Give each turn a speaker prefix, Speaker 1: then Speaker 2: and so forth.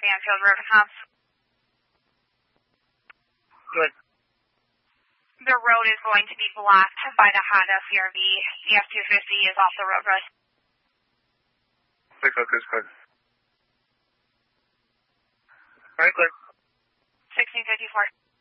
Speaker 1: Banfield Road and Hobbs.
Speaker 2: Good.
Speaker 1: The road is going to be blocked by the Honda CRV. The F-250 is off the road, Russ.
Speaker 2: Good. All right, good.
Speaker 1: 1654.